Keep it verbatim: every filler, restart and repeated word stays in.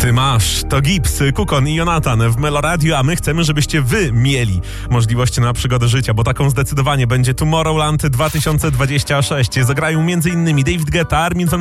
Ty masz, to Gibbs, Kukon i Jonatan w Meloradiu, a my chcemy, żebyście wy mieli możliwość na przygodę życia, bo taką zdecydowanie będzie Tomorrowland dwa tysiące dwudziesty szósty. Zagrają m.in. David Guetta, Armin van